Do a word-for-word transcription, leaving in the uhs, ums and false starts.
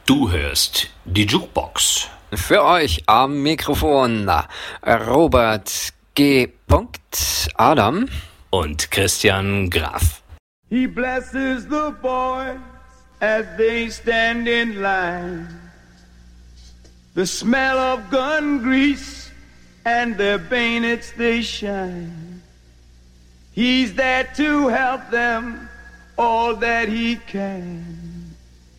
Du hörst die Jukebox. Für euch am Mikrofon Robert G. Adam und Christian Graf. He blesses the boys as they stand in line. The smell of gun grease and their bayonets they shine. He's there to help them all that he can.